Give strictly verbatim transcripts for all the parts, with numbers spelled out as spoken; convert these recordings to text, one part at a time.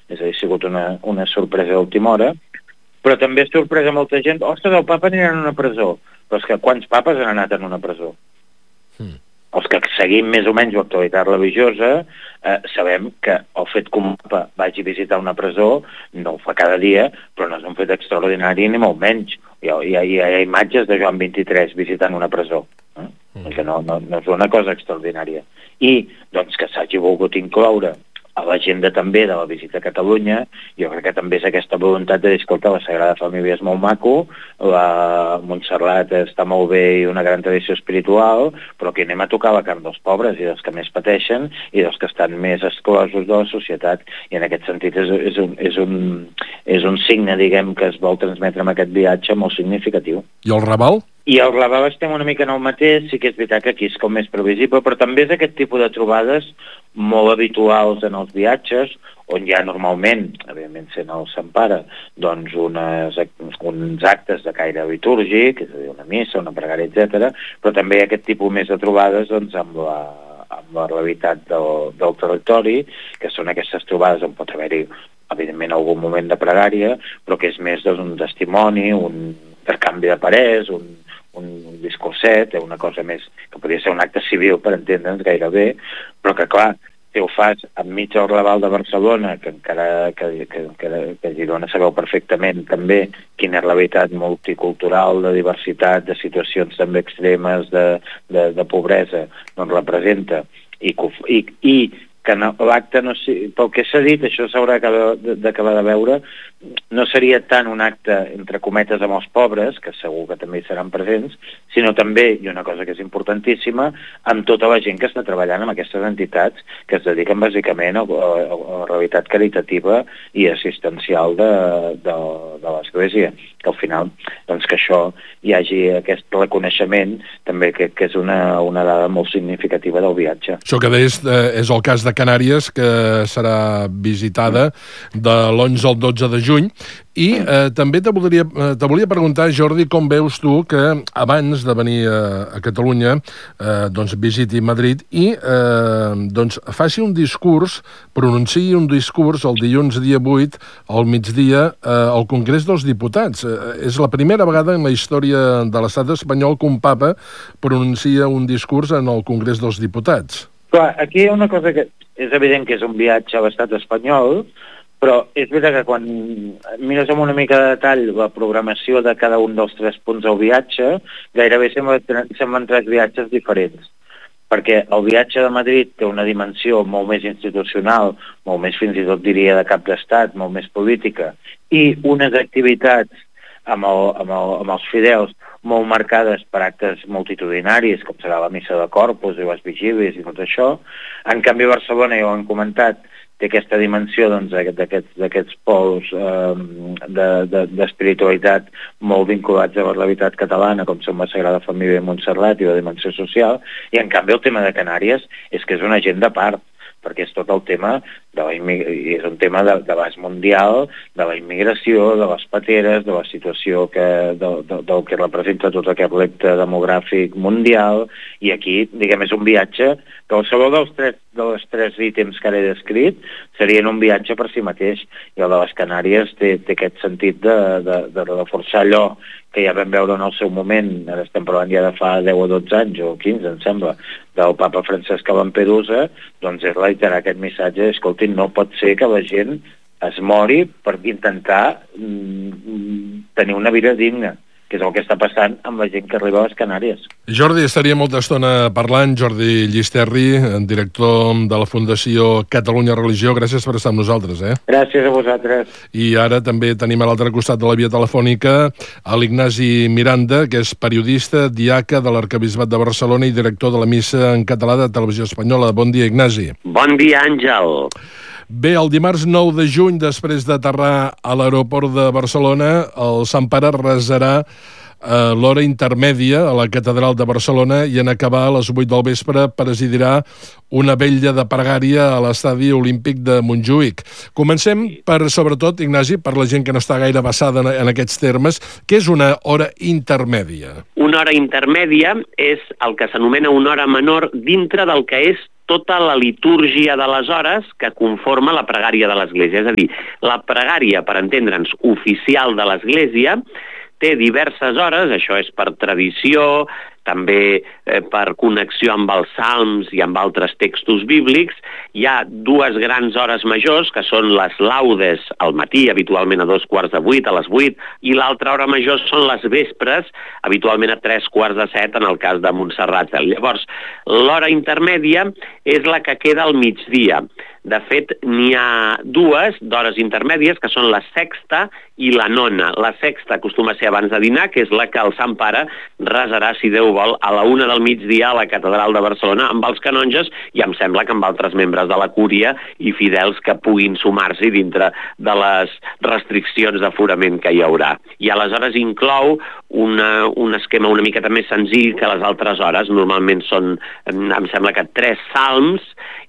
és a dir, ha sigut una, una sorpresa d'última hora, però també ha sorpresa molta gent, ostres, el papa anirà en una presó, però és que quants papes han anat en una presó? Mm. Els que seguim més o menys l'actualitat religiosa eh, sabem que el fet que un papa vagi a visitar una presó no ho fa cada dia, però no és un fet extraordinari ni molt menys. Hi ha, hi ha, hi ha imatges de Joan vint-i-tres visitant una presó, eh? Mm. Que no, no, no és una cosa extraordinària. I doncs, que s'hagi volgut incloure a l'agenda també de la visita a Catalunya, jo crec que també és aquesta voluntat de dir, escolta, la Sagrada Família és molt maco, la Montserrat està molt bé i una gran tradició espiritual, però aquí anem a tocar la carn dels pobres i dels que més pateixen i dels que estan més exclosos de la societat. I en aquest sentit és, és, un, és, un, és un signe, diguem, que es vol transmetre amb aquest viatge molt significatiu. I el Raval? I el Raval estem una mica en el mateix, sí que és veritat que aquí és com més previsible, però també és aquest tipus de trobades molt habituals en els viatges, on hi ha normalment, evidentment sent el Sant Pare, doncs unes, uns actes de caire litúrgic, és a dir, una missa, una pregària, etcètera, però també hi ha aquest tipus més de trobades doncs, amb la amb la realitat del, del territori, que són aquestes trobades on pot haver-hi, evidentment, algun moment de pregària, però que és més doncs, un testimoni, un intercanvi de parers, un un discurset, una cosa més que podria ser un acte civil, per entendre'ns gairebé, però que, clar, si ho fas enmig del Raval de Barcelona, que encara que, que, que, que Girona sabeu perfectament també quina és la veritat multicultural, de diversitat, de situacions també extremes de, de, de pobresa, doncs representa, i, i, i que no, l'acte, no sé, pel que s'ha dit, això s'haurà d'acabar de veure, no seria tant un acte, entre cometes, amb els pobres, que segur que també hi seran presents, sinó també, i una cosa que és importantíssima, amb tota la gent que està treballant amb aquestes entitats que es dediquen bàsicament a, a, a la realitat caritativa i assistencial de, de, de l'Església. Que al final, doncs que això hi hagi aquest reconeixement, també que, que és una, una dada molt significativa del viatge. Això que deies eh, és el cas de Canàries, que serà visitada de l'onze al dotze de juny, i eh, també te volia, te volia preguntar, Jordi, com veus tu que abans de venir a, a Catalunya eh, doncs visiti Madrid i eh, doncs faci un discurs, pronunciï un discurs el dilluns dia vuit al migdia eh, al Congrés dels Diputats. Eh, és la primera vegada en la història de l'estat espanyol que un papa pronuncia un discurs en el Congrés dels Diputats. Clar, aquí hi ha una cosa que és evident que és un viatge a l'estat espanyol, però és veritat que quan mires amb una mica de detall la programació de cada un dels tres punts del viatge, gairebé sembla, semblen tres viatges diferents. Perquè el viatge de Madrid té una dimensió molt més institucional, molt més fins i tot diria de cap d'estat, molt més política, i unes activitats amb, el, amb, el, amb els fidels molt marcades per actes multitudinaris, com serà la missa de Corpus i les vigílies i tot això. En canvi, Barcelona, ja ho han comentat, té aquesta dimensió doncs, d'aquests pols eh, d'espiritualitat de, molt vinculats a la realitat catalana, com són la Sagrada Família de Montserrat i la dimensió social, i en canvi el tema de Canàries és que és una agenda a part, perquè és tot el tema de la és un tema de, de l'abast mundial, de la immigració, de les pateres, de la situació que, de, de, del que representa tot aquest repte demogràfic mundial, i aquí, diguem, és un viatge que qualsevol dels tres, dels tres ítems que ara he descrit serien un viatge per si mateix, i el de les Canàries té, té aquest sentit de, de, de reforçar allò que ja vam veure en el seu moment, ara estem parlant ja de fa deu o dotze anys, o quinze, em sembla, del papa Francesc a Lampedusa, doncs és reiterar aquest missatge, escolti, no pot ser que la gent es mori per intentar mm, tenir una vida digna, que és el que està passant amb la gent que arriba a les Canàries. Jordi, estaria molta estona parlant. Jordi Llisterri, director de la Fundació Catalunya Religió, gràcies per estar amb nosaltres. Eh? Gràcies a vosaltres. I ara també tenim a l'altre costat de la via telefònica a l'Ignasi Miranda, que és periodista, diaca de l'Arquebisbat de Barcelona i director de la missa en català de Televisió Espanyola. Bon dia, Ignasi. Bon dia, Àngel. Bé, el dimarts nou de juny, després d'aterrar a l'aeroport de Barcelona, el Sant Pare resarà eh, l'hora intermèdia a la Catedral de Barcelona i en acabar a les vuit del vespre presidirà una vetlla de pregària a l'estadi olímpic de Montjuïc. Comencem per, sobretot, Ignasi, per la gent que no està gaire basada en, en aquests termes, què és una hora intermèdia? Una hora intermèdia és el que s'anomena una hora menor dintre del que és tota la litúrgia de les hores que conforma la pregària de l'Església. És a dir, la pregària, per entendre'ns, oficial de l'Església, té diverses hores, això és per tradició, també eh, per connexió amb els salms i amb altres textos bíblics. Hi ha dues grans hores majors, que són les laudes al matí, habitualment a dos quarts de vuit, a les vuit, i l'altra hora major són les vespres, habitualment a tres quarts de set, en el cas de Montserrat. Llavors, l'hora intermèdia és la que queda al migdia. De fet, n'hi ha dues d'hores intermèdies, que són la sexta i la nona. La sexta acostuma a ser abans de dinar, que és la que el Sant Pare resarà, si Déu vol, a la una del migdia a la Catedral de Barcelona amb els canonges, i em sembla que amb altres membres de la cúria i fidels que puguin sumar-s'hi dintre de les restriccions d'aforament que hi haurà. I aleshores inclou una, un esquema una miqueta més senzill que les altres hores. Normalment són, em sembla que tres salms,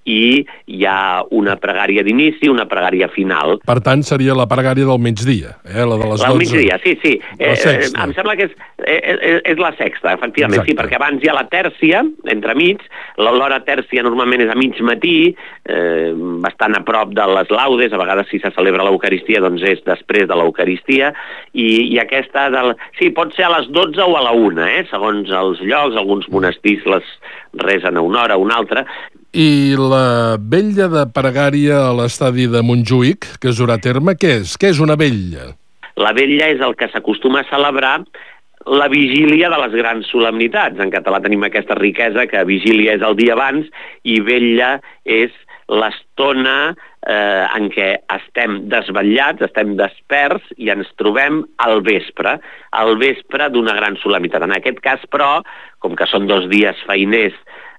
i hi ha una pregària d'inici, una pregària final. Per tant, seria la pregària del migdia, eh? La de les dotze. La del migdia, sí, sí. La eh, sexta. Em sembla que és, és, és la sexta, efectivament. Exacte. Sí, perquè abans hi ha la tèrcia, entremig. L'hora tèrcia normalment és a mig matí, eh, bastant a prop de les laudes. A vegades, si se celebra l'Eucaristia, doncs és després de l'Eucaristia. I, i aquesta, del... sí, pot ser a les dotze o a la una, eh? Segons els llocs. Alguns monestirs les resen a una hora, a una altra. I la vetlla de pregària a l'estadi de Montjuïc, que es durà a terme, què és? Què és una vetlla? La vetlla és el que s'acostuma a celebrar la vigília de les grans solemnitats. En català tenim aquesta riquesa que vigília és el dia abans i vetlla és l'estona eh, en què estem desvetllats, estem desperts i ens trobem al vespre, al vespre d'una gran solemnitat. En aquest cas, però, com que són dos dies feiners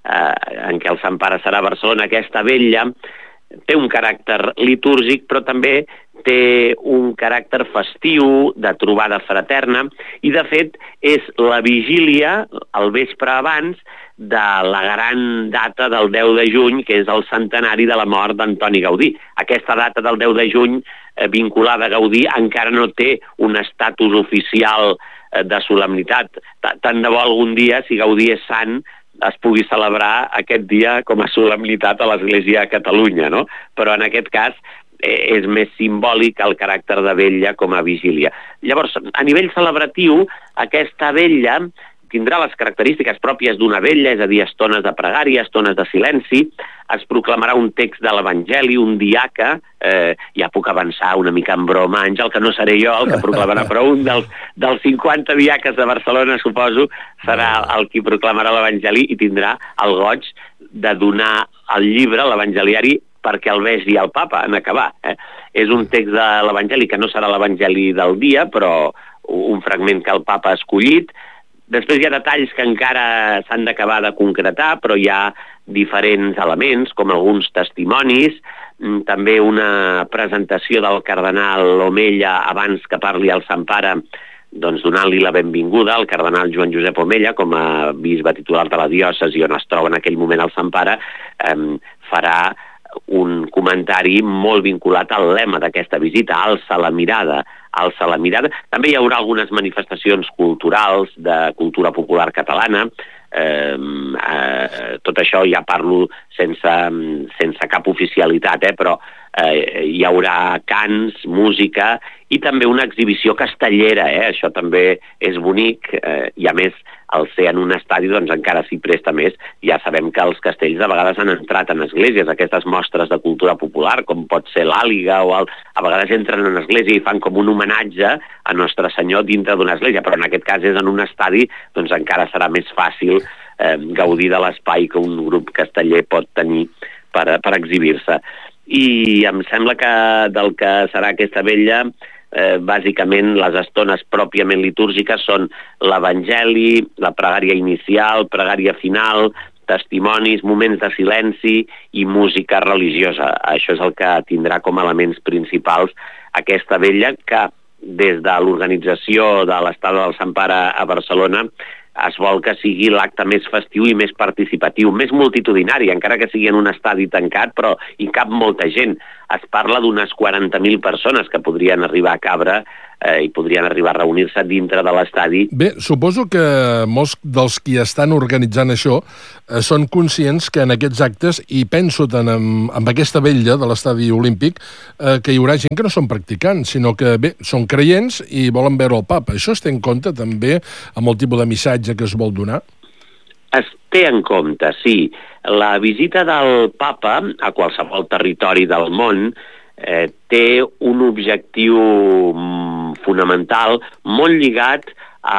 eh, en què el Sant Pare serà a Barcelona, aquesta vetlla té un caràcter litúrgic, però també té un caràcter festiu, de trobada fraterna, i de fet és la vigília, el vespre abans, de la gran data del deu de juny, que és el centenari de la mort d'Antoni Gaudí. Aquesta data del deu de juny, eh, vinculada a Gaudí, encara no té un estatus oficial eh, de solemnitat. Tant de bo algun dia, si Gaudí és sant, es pugui celebrar aquest dia com a solemnitat a l'Església a Catalunya, no? Però en aquest cas eh, és més simbòlic el caràcter de vetlla com a vigília. Llavors, a nivell celebratiu, aquesta vetlla tindrà les característiques pròpies d'una vetlla, és a dir, estones de pregària, estones de silenci, es proclamarà un text de l'Evangeli, un diaca, eh, ja puc avançar una mica en broma, Àngel, que no seré jo el que proclamarà, però un dels, dels cinquanta diaques de Barcelona, suposo, serà el qui proclamarà l'Evangeli i tindrà el goig de donar el llibre, l'Evangeliari, perquè el vegi el papa en acabar. Eh? És un text de l'Evangeli que no serà l'Evangeli del dia, però un fragment que el papa ha escollit. Després hi ha detalls que encara s'han d'acabar de concretar, però hi ha diferents elements, com alguns testimonis, també una presentació del cardenal Omella abans que parli el Sant Pare, doncs donant-li la benvinguda al cardenal Joan Josep Omella com a bisbe titular de la diòcesi on es troba en aquell moment el Sant Pare, eh, farà un comentari molt vinculat al lema d'aquesta visita, alça la mirada, alça la mirada. També hi haurà algunes manifestacions culturals de cultura popular catalana. Eh, eh, tot això ja parlo sense, sense cap oficialitat, eh, però eh, hi haurà cants, música i també una exhibició castellera. Eh? Això també és bonic eh, i a més al ser en un estadi doncs encara s'hi presta més. Ja sabem que els castells de vegades han entrat en esglésies, aquestes mostres de cultura popular, com pot ser l'Àliga, o el... a vegades entren en església i fan com un homenatge a Nostre Senyor dintre d'una església, però en aquest cas és en un estadi, doncs encara serà més fàcil eh, gaudir de l'espai que un grup casteller pot tenir per, per exhibir-se. I em sembla que del que serà aquesta vetlla, Eh, bàsicament les estones pròpiament litúrgiques són l'Evangeli, la pregària inicial, pregària final, testimonis, moments de silenci i música religiosa. Això és el que tindrà com a elements principals aquesta vetlla, que des de l'organització de l'Estada del Sant Pare a Barcelona es vol que sigui l'acte més festiu i més participatiu, més multitudinari, encara que sigui en un estadi tancat, però hi cap molta gent. Es parla d'unes quaranta mil persones que podrien arribar a cabre eh, i podrien arribar a reunir-se dintre de l'estadi. Bé, suposo que molts dels qui estan organitzant això eh, són conscients que en aquests actes, i penso tant en, en aquesta vetlla de l'estadi olímpic, eh, que hi haurà gent que no són practicants, sinó que, bé, són creients i volen veure el papa. Això es té en compte també amb el tipus de missatge que es vol donar? Es té en compte, sí. La visita del papa a qualsevol territori del món eh, té un objectiu fonamental molt lligat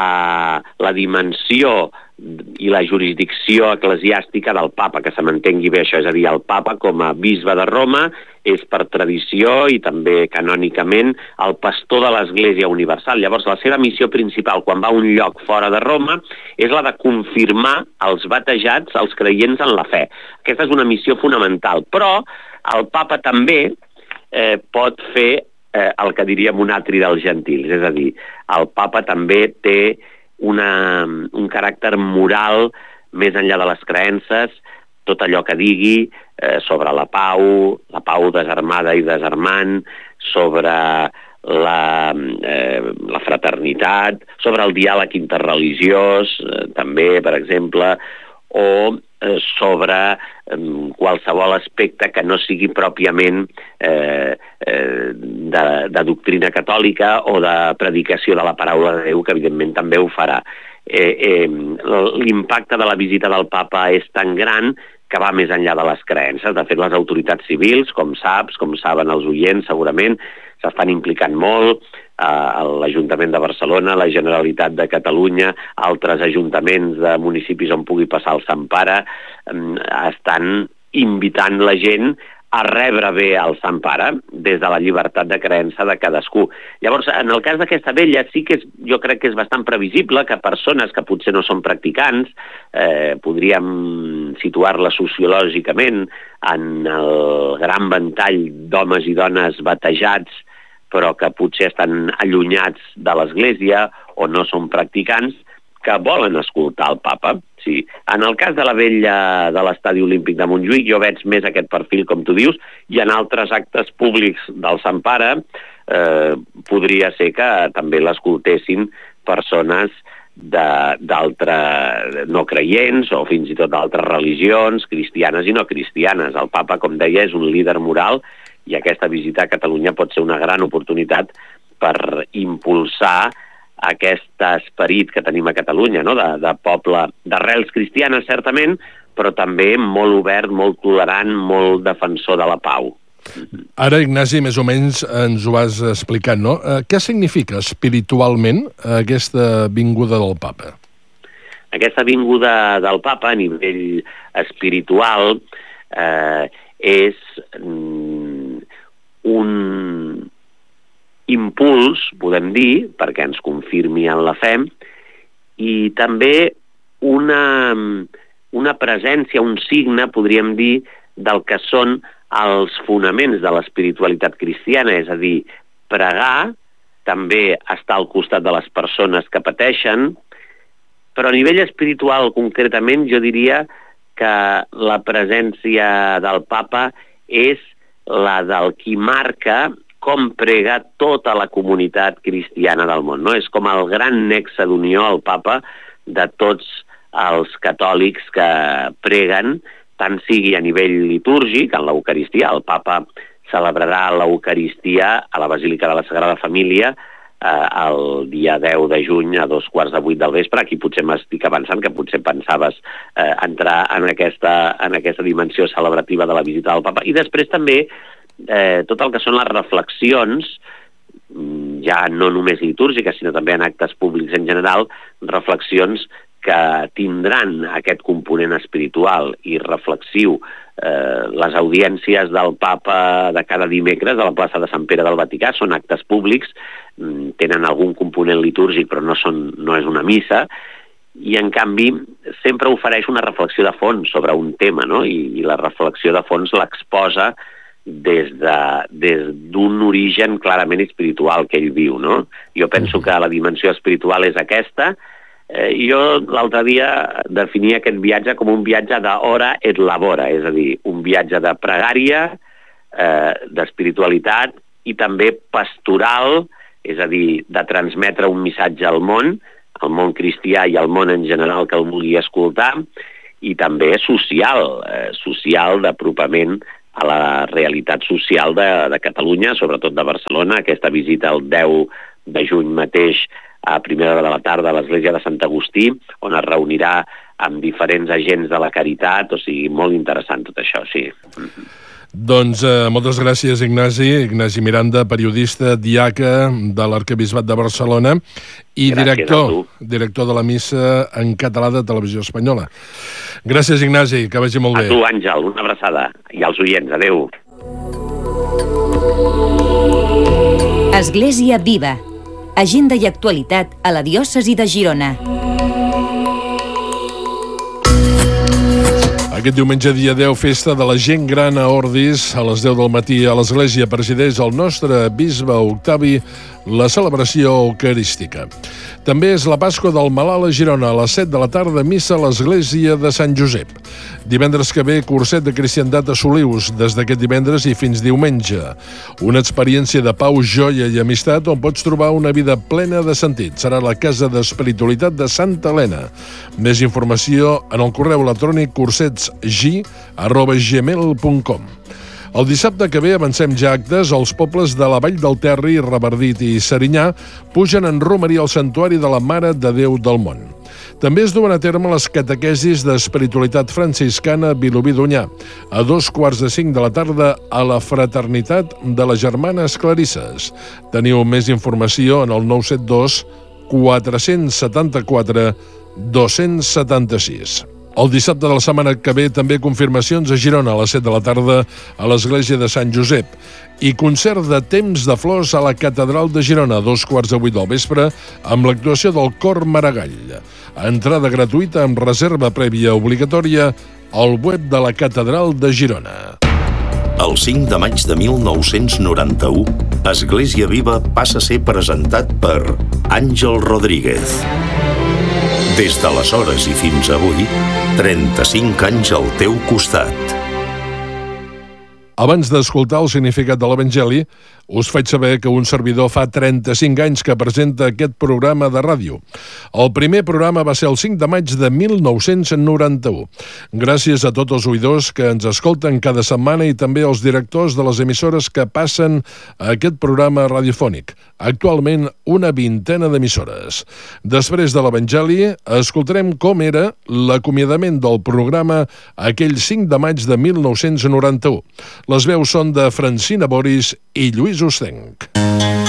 a la dimensió i la jurisdicció eclesiàstica del papa, que se m'entengui bé això, és a dir, el papa com a bisbe de Roma és per tradició i també canònicament el pastor de l'Església Universal. Llavors, la seva missió principal quan va a un lloc fora de Roma és la de confirmar els batejats, els creients en la fe. Aquesta és una missió fonamental, però el papa també eh, pot fer eh, el que diríem un atri dels gentils, és a dir, el papa també té Una, un caràcter moral més enllà de les creences, tot allò que digui eh, sobre la pau, la pau desarmada i desarmant, sobre la, eh, la fraternitat, sobre el diàleg interreligiós, eh, també, per exemple, o eh, sobre eh, qualsevol aspecte que no sigui pròpiament eh, eh, de, de doctrina catòlica o de predicació de la paraula de Déu, que evidentment també ho farà. Eh, eh, l'impacte de la visita del papa és tan gran que va més enllà de les creences. De fet, les autoritats civils, com saps, com saben els oients segurament, s'estan implicant molt, eh, l'Ajuntament de Barcelona, la Generalitat de Catalunya, altres ajuntaments de municipis on pugui passar el Sant Pare, eh, estan invitant la gent a rebre bé el Sant Pare des de la llibertat de creença de cadascú. Llavors, en el cas d'aquesta vella, sí que és, jo crec que és bastant previsible que persones que potser no són practicants, eh, podríem situar-la sociològicament en el gran ventall d'homes i dones batejats, però que potser estan allunyats de l'Església o no són practicants, que volen escoltar el papa. Sí. En el cas de la vella de l'Estadi Olímpic de Montjuïc, jo veig més aquest perfil, com tu dius, i en altres actes públics del Sant Pare eh, podria ser que també l'escoltessin persones d'altres no creients o fins i tot d'altres religions, cristianes i no cristianes. El papa, com deia, és un líder moral i aquesta visita a Catalunya pot ser una gran oportunitat per impulsar aquest esperit que tenim a Catalunya, no? de, de poble d'arrels cristianes, certament, però també molt obert, molt tolerant, molt defensor de la pau. Ara, Ignasi, més o menys ens ho vas explicant, no? Eh, què significa espiritualment aquesta vinguda del papa? Aquesta vinguda del papa a nivell espiritual eh, és mm, un impuls, podem dir, perquè ens confirmi en la fe, i també una, una presència, un signe, podríem dir, del que són els fonaments de l'espiritualitat cristiana, és a dir, pregar, també estar al costat de les persones que pateixen, però a nivell espiritual concretament jo diria que la presència del papa és la del qui marca com prega tota la comunitat cristiana del món, no? És com el gran nexe d'unió, el papa, de tots els catòlics que preguen, tant sigui a nivell litúrgic, en l'Eucaristia. El papa celebrarà l'Eucaristia a la Basílica de la Sagrada Família eh, el dia deu de juny a dos quarts de vuit del vespre. Aquí potser m'estic avançant, que potser pensaves eh, entrar en aquesta, en aquesta dimensió celebrativa de la visita del papa. I després també Eh, tot el que són les reflexions, ja no només litúrgiques, sinó també en actes públics en general, reflexions que tindran aquest component espiritual i reflexiu. Eh, les audiències del papa de cada dimecres a la plaça de Sant Pere del Vaticà són actes públics, tenen algun component litúrgic però no, són, no és una missa, i en canvi sempre ofereix una reflexió de fons sobre un tema, no? I, i la reflexió de fons l'exposa des de, des d'un origen clarament espiritual que ell viu, no? Jo penso que la dimensió espiritual és aquesta. Eh, jo l'altre dia definia aquest viatge com un viatge d'hora et labora, és a dir, un viatge de pregària, eh, d'espiritualitat i també pastoral, és a dir, de transmetre un missatge al món, al món cristià i al món en general que el vulgui escoltar, i també social, eh, social d'apropament a la realitat social de, de Catalunya, sobretot de Barcelona. Aquesta visita el deu de juny mateix a primera hora de la tarda a l'església de Sant Agustí, on es reunirà amb diferents agents de la caritat, o sigui, molt interessant tot això, sí. Doncs eh, moltes gràcies, Ignasi. Ignasi Miranda, periodista, diaca de l'Arquebisbat de Barcelona i director, director de la missa en català de Televisió Espanyola. Gràcies, Ignasi, que vagi molt bé. A tu, Àngel, una abraçada. I als oients, adeu. Església Viva. Agenda i actualitat a la diòcesi de Girona. Aquest diumenge, dia deu, festa de la gent gran a Ordis. A les deu del matí a l'església presideix el nostre bisbe Octavi la celebració eucarística. També és la Pasqua del Malalt a Girona, a les set de la tarda, missa a l'església de Sant Josep. Divendres que ve, curset de cristiandat a Solius, des d'aquest divendres i fins diumenge. Una experiència de pau, joia i amistat on pots trobar una vida plena de sentit. Serà la Casa d'Espiritualitat de Santa Helena. Més informació en el correu electrònic cursetsg arroba gmail punt com. El dissabte que ve avancem ja actes. Els pobles de la Vall del Terri, Revardit i Serinyà pugen en romeria al Santuari de la Mare de Déu del Mont. També es duen a terme les catequesis d'espiritualitat franciscana a Vilobí d'Onyar, a dos quarts de cinc de la tarda a la Fraternitat de les Germanes Clarisses. Teniu més informació en el nou set dos quatre set quatre dos set sis. El dissabte de la setmana que ve també confirmacions a Girona a les set de la tarda a l'església de Sant Josep i concert de Temps de Flors a la Catedral de Girona a dos quarts de vuit del vespre amb l'actuació del Cor Maragall. Entrada gratuïta amb reserva prèvia obligatòria al web de la Catedral de Girona. El cinc de maig de mil nou-cents noranta-u, Església Viva passa a ser presentat per Àngel Rodríguez. Des d'aleshores i fins avui, trenta-cinc anys al teu costat. Abans d'escoltar el significat de l'Evangeli, us faig saber que un servidor fa trenta-cinc anys que presenta aquest programa de ràdio. El primer programa va ser el cinc de maig de mil nou-cents noranta-u. Gràcies a tots els oïdors que ens escolten cada setmana i també als directors de les emissores que passen a aquest programa radiofònic. Actualment, una vintena d'emissores. Després de l'Evangeli, escoltarem com era l'acomiadament del programa aquell cinc de maig de mil nou-cents noranta-u. Les veus són de Francina Boris i Lluís Ostenc.